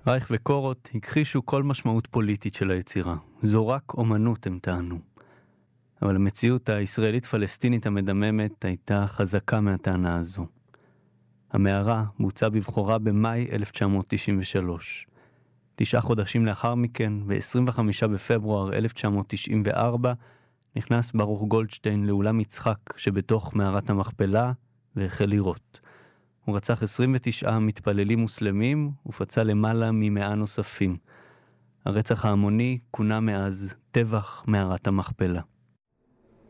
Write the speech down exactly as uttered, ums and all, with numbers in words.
רייך וקורות הכחישו כל משמעות פוליטית של היצירה. זו רק אומנות, הם טענו. אבל המציאות הישראלית-פלסטינית המדממת הייתה חזקה מהטענה הזו. המערה בוצעה בבחורה במאי אלף תשע מאות תשעים ושלוש. תשעה חודשים לאחר מכן, ב-עשרים וחמישה בפברואר אלף תשע מאות תשעים וארבע, נכנס ברוך גולדשטיין לאולם יצחק שבתוך מערת המכפלה והחל לירות. הוא רצח עשרים ותשעה מתפללים מוסלמים ופצע למעלה ממאה נוספים. הרצח ההמוני כונה מאז טבח מערת המכפלה.